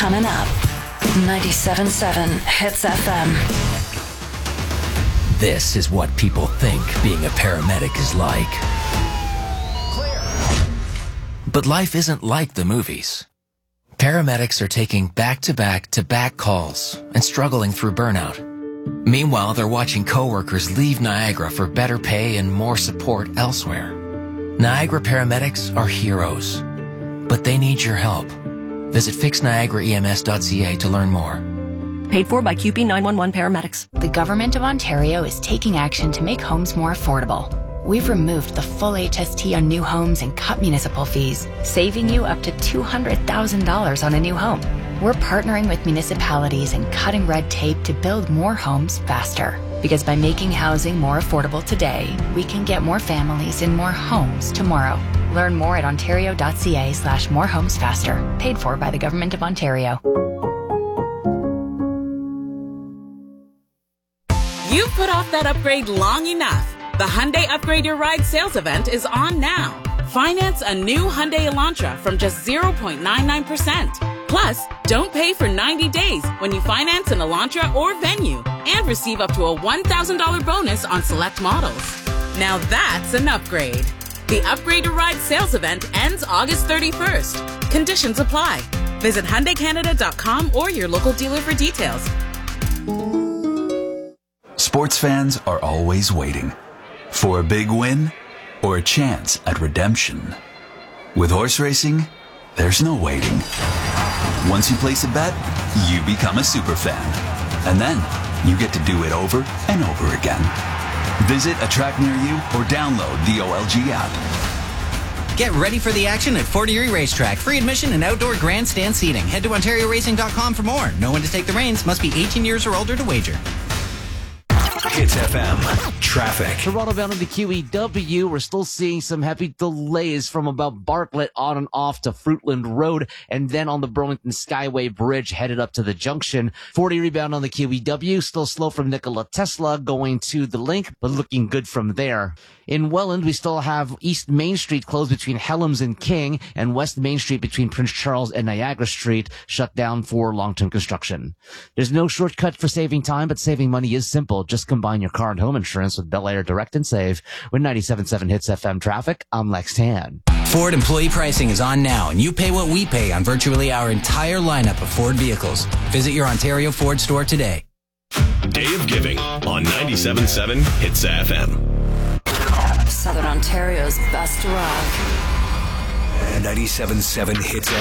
coming up. 97.7 Hits FM. This is what people think being a paramedic is like. But life isn't like the movies. Paramedics are taking back-to-back-to-back calls and struggling through burnout. Meanwhile, they're watching coworkers leave Niagara for better pay and more support elsewhere. Niagara paramedics are heroes, but they need your help. Visit fixniagaraems.ca to learn more. Paid for by QP 911 paramedics. The Government of Ontario is taking action to make homes more affordable. We've removed the full HST on new homes and cut municipal fees, saving you up to $200,000 on a new home. We're partnering with municipalities and cutting red tape to build more homes faster. Because by making housing more affordable today, we can get more families in more homes tomorrow. Learn more at ontario.ca/morehomesfaster. Paid for by the Government of Ontario. You've put off that upgrade long enough. The Hyundai Upgrade Your Ride sales event is on now. Finance a new Hyundai Elantra from just 0.99%. Plus, don't pay for 90 days when you finance an Elantra or Venue and receive up to a $1,000 bonus on select models. Now that's an upgrade. The Upgrade Your Ride sales event ends August 31st. Conditions apply. Visit HyundaiCanada.com or your local dealer for details. Sports fans are always waiting for a big win or a chance at redemption. With horse racing, there's no waiting. Once you place a bet, you become a super fan. And then you get to do it over and over again. Visit a track near you or download the OLG app. Get ready for the action at Fort Erie Racetrack. Free admission and outdoor grandstand seating. Head to OntarioRacing.com for more. Know when to take the reins. Must be 18 years or older to wager. Hits FM. Traffic. Toronto bound on the QEW. We're still seeing some heavy delays from about Bartlett on and off to Fruitland Road, and then on the Burlington Skyway Bridge headed up to the junction. 40 rebound on the QEW. Still slow from Nikola Tesla going to the Link, but looking good from there. In Welland, we still have East Main Street closed between Helms and King, and West Main Street between Prince Charles and Niagara Street shut down for long-term construction. There's no shortcut for saving time, but saving money is simple. Just combine your car and home insurance with Bel Air Direct and Save. With 97.7 Hits FM traffic, I'm Lex Tan. Ford employee pricing is on now, and you pay what we pay on virtually our entire lineup of Ford vehicles. Visit your Ontario Ford store today. Day of Giving on 97.7 Hits FM. Southern Ontario's best rock. 97.7 Hits